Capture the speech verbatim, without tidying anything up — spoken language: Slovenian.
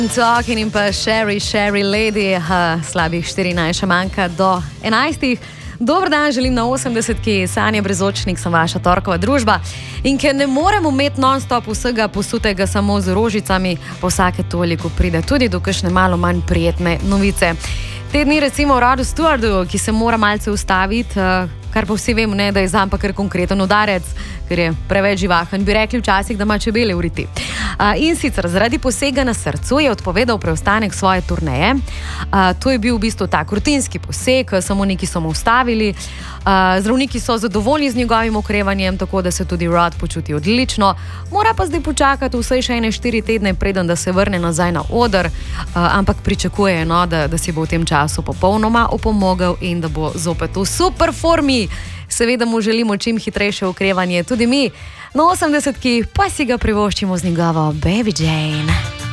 Talking in pa Sherry, Sherry Lady, uh, slabih štirinajst še manjka do enajstih. Dober dan, želim na osemdesetki, Sanja Brezočnik, sem vaša torkova družba. In ker ne moremo imeti non-stop vsega posutega samo z rožicami, po vsake toliko pride tudi do kakšne malo manj prijetne novice. Te dni recimo v Rodu Stewardu, ki se mora malce ustaviti, uh, kar pa vsi vemo, ne, da je zam pa kar konkreten udarec, ker je preveč živahen, bi rekli včasih, da ima čebele vriti. Uh, in sicer zaradi posega na srcu je odpovedal preostanek svoje turneje. Uh, to je bil v bistvu tak rutinski poseg, samo neki so mu ustavili. Uh, zdravniki so zadovoljni z njegovim okrevanjem, tako da se tudi Rod počuti odlično. Mora pa zdaj počakati vsaj še ene štiri tedne, preden da se vrne nazaj na oder, uh, ampak pričakuje, no, da, da si bo v tem času popolnoma opomogel in da bo zopet v super formi. Seveda mu želimo čim hitrejše okrevanje tudi mi. Na osemdesetki pa si ga privoščimo z njegovo Baby Jane.